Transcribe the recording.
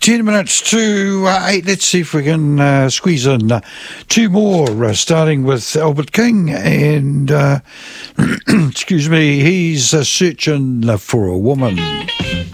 10 minutes to 8. Let's see if we can squeeze in two more, starting with Albert King. And, excuse me, he's searching for a woman.